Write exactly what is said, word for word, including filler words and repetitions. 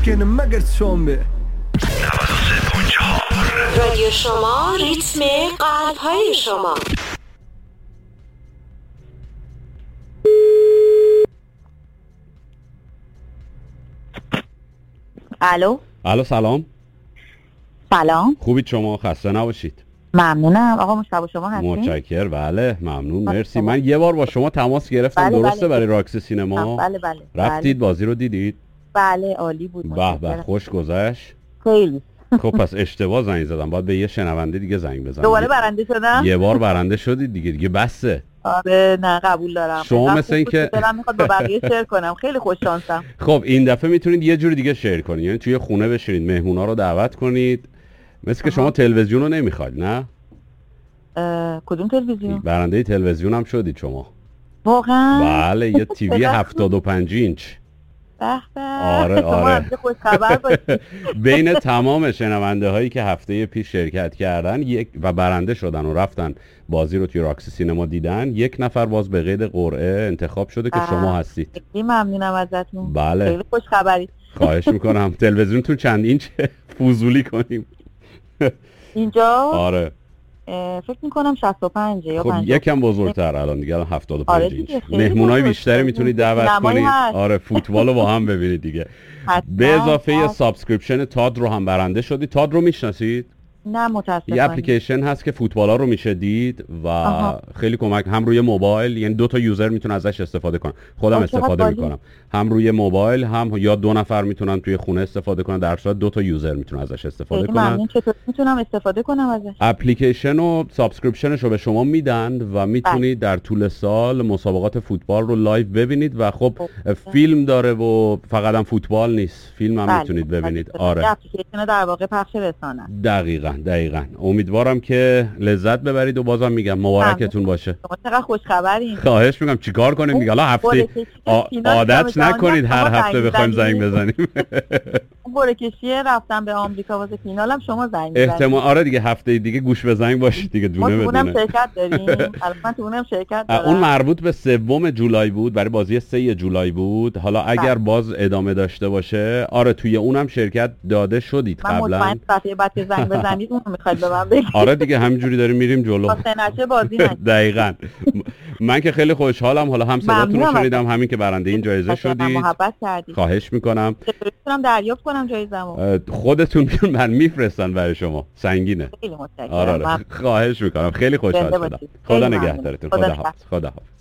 Başkanım مگر شنبه رادیو شما، ریتم قلب‌های شما. الو الو سلام. سلام، خوبید شما؟ خسته نباشید. ممنونم. آقا مشتبه شما هستین؟ متشکرم. بله ممنون، مرسی. من یه بار با شما تماس گرفتم. بله درسته؟ بله. برای راکس سینما. بله بله. رفتید بله. بازی رو دیدید؟ بله عالی بود. به به، خوش گذشت. خیلی. خب پس اشتباه زنگ زدم، باید به یه شنونده دیگه زنگ بزنم. دوباره برنده شدم؟ یه بار برنده شدید دیگه، دیگه بسه. آره نه قبول دارم. شما مثل این که دلم میخواد با بقیه شیر کنم. خیلی خوش شانسم. خب این دفعه میتونید یه جور دیگه شیر کنید، یعنی توی خونه بشینید، مهمونا رو دعوت کنید. مثل که شما تلویزیون رو نمیخواید، نه؟ کدوم تلویزیون؟ برنده تلویزیون هم شدید شما. واقعا؟ بله، یه تیوی هفتاد و پنج اینچ. به به. آره آره. خوش خبر باشید. بین تمام شنونده هایی که هفته پیش شرکت کردن یک و برنده شدن و رفتن بازی رو توی راکس سینما دیدن، یک نفر باز به قید قرعه انتخاب شده که شما هستید. خیلی ممنونم ازتون. بله. خیلی خوش خبری. خواهش میکنم. تلویزیونتون چند اینچ فضولی کنیم؟ اینجا؟ آره. فکر میکنم شصت و پنج یا خب پنجاه. یکم بزرگتر، الان دیگه الان هفتاد و پنج آره اینچ. دیگه، مهمونای بزرگ. بیشتری میتونید دعوت سینمایی کنید. هست. آره فوتبال رو با هم ببینید دیگه. به اضافه یه سابسکریپشن تاد رو هم برنده شدید. تاد رو میشناسید؟ نه متاسفانه. یه اپلیکیشن هست که فوتبالا رو میشه دید و آها. خیلی کمک، هم روی موبایل، یعنی دو تا یوزر میتونن ازش استفاده کنن. خودم استفاده میکنم. هم روی موبایل هم یا دو نفر میتونن توی خونه استفاده کنن، در صورت دو تا یوزر میتونن ازش استفاده کنن. ممنون. چطور میتونم استفاده کنم ازش؟ اپلیکیشن و سابسکریپشنش رو به شما میدن و میتونید در طول سال مسابقات فوتبال رو لایو ببینید و خب فیلم داره و فقط هم فوتبال نیست، فیلم هم میتونید ببینید. آره. اپلیکیشن در واقع پخش رسانه. دقیقاً دقیقاً. امیدوارم که لذت ببرید و بازم میگم مبارکتون باشه. شما چقدر خوش خبرین. خواهش میکنم. چیکار کنیم دیگه؟ حالا هفته عادت نکنید هر هفته بخوایم زنگ بزنیم. برکشیه رفتم به آمریکا واسه فینالم شما زنگ بزنید. احتمال آره دیگه هفته دیگه گوش به زنگ باشید دیگه، دونه بدونه. ما شرکت داریم. الان تو اونم شرکت دارم. اون مربوط به سوم جولای بود، برای بازی سه جولای بود. حالا اگر باز ادامه داشته باشه، آره توی اونم شرکت داده شدید قبلا. من مطمئن دفعه بعد که زنگ بزنید اون میخواید به من بگید. آره دیگه همینجوری داریم میریم جلو. واسه بازی نکنید. دقیقاً. من که خیلی خوشحالم، حالا هم صداتون رو شنیدم، همین که برنده این جایزه شدید. محبت کردید. خواهش میکنم. میتونم دریافت کنم جایزه‌مو؟ خودتون من میفرستن برای شما. سنگینه. خیلی متشکرم. آره آره. خواهش میکنم. خیلی خوشحال شدم. خدا نگهدارتون. خدا حافظ. خدا حافظ.